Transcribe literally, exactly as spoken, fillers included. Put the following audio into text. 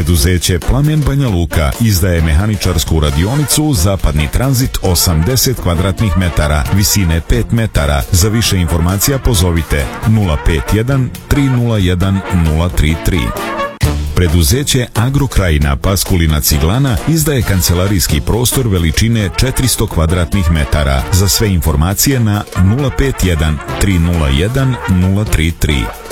Preduzeće Plamen Banja Luka izdaje mehaničarsku radionicu Zapadni tranzit osamdeset kvadratnih metara, visine pet metara. Za više informacija pozovite nula pet jedan tri nula jedan nula tri tri. Preduzeće Agrokrajina Paskulina Ciglana izdaje kancelarijski prostor veličine četiristo kvadratnih metara. Za sve informacije na nula pet jedan tri nula jedan nula tri tri.